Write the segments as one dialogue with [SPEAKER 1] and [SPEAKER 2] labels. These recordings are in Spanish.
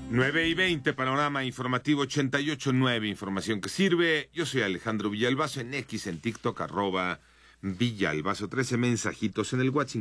[SPEAKER 1] 9:20, panorama informativo 88.9, información que sirve. Yo soy Alejandro Villalbazo, en X, en TikTok, @Villalbazo. 13 mensajitos en el WhatsApp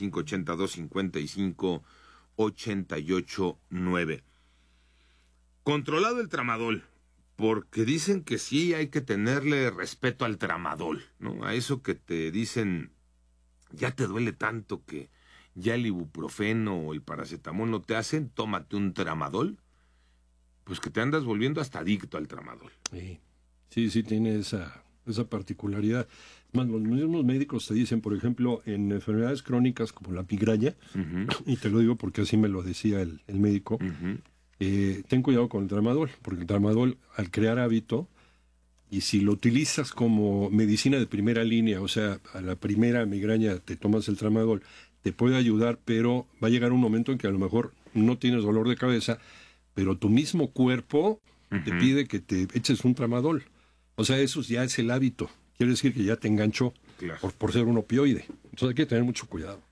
[SPEAKER 1] 5582558889. Controlado el tramadol, porque dicen que sí hay que tenerle respeto al tramadol, ¿no? A eso que te dicen, ya te duele tanto que ya el ibuprofeno o el paracetamol no te hacen, tómate un tramadol, pues que te andas volviendo hasta adicto al tramadol.
[SPEAKER 2] Sí, tiene esa particularidad. Más, los mismos médicos te dicen, por ejemplo, en enfermedades crónicas como la migraña, y te lo digo porque así me lo decía el médico, ten cuidado con el tramadol, porque el tramadol, al crear hábito, y si lo utilizas como medicina de primera línea, o sea, a la primera migraña te tomas el tramadol, te puede ayudar, pero va a llegar un momento en que a lo mejor no tienes dolor de cabeza, pero tu mismo cuerpo te pide que te eches un tramadol. O sea, eso ya es el hábito. Quiere decir que ya te enganchó, claro, por ser un opioide. Entonces hay que tener mucho cuidado.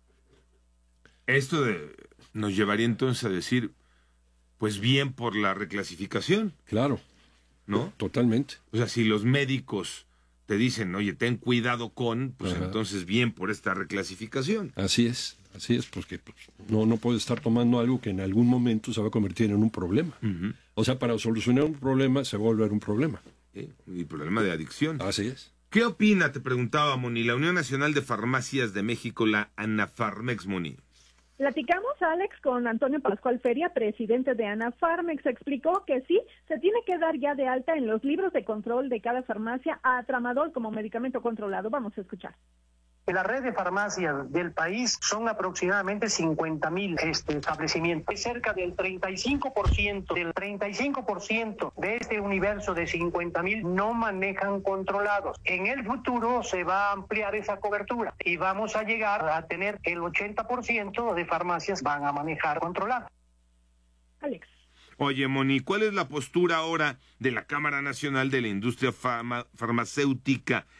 [SPEAKER 1] Esto nos llevaría entonces a decir, pues bien por la reclasificación.
[SPEAKER 2] Claro. ¿No? Totalmente.
[SPEAKER 1] O sea, si los médicos te dicen, oye, ten cuidado pues entonces bien por esta reclasificación.
[SPEAKER 2] Así es, porque no puedes estar tomando algo que en algún momento se va a convertir en un problema. O sea, para solucionar un problema se va a volver un problema.
[SPEAKER 1] Y problema de adicción.
[SPEAKER 2] Así es.
[SPEAKER 1] ¿Qué opina, te preguntaba, Moni, la Unión Nacional de Farmacias de México, la ANAFARMEX, Moni?
[SPEAKER 3] Platicamos, Alex, con Antonio Pascual Feria, presidente de ANAFARMEX. Explicó que sí, se tiene que dar ya de alta en los libros de control de cada farmacia a tramadol como medicamento controlado. Vamos a escuchar.
[SPEAKER 4] La red de farmacias del país son aproximadamente 50,000 establecimientos. Cerca del 35% de este universo de 50,000 no manejan controlados. En el futuro se va a ampliar esa cobertura y vamos a llegar a tener el 80% de farmacias van a manejar controlados.
[SPEAKER 3] Alex.
[SPEAKER 1] Oye, Moni, ¿cuál es la postura ahora de la Cámara Nacional de la Industria Farmacéutica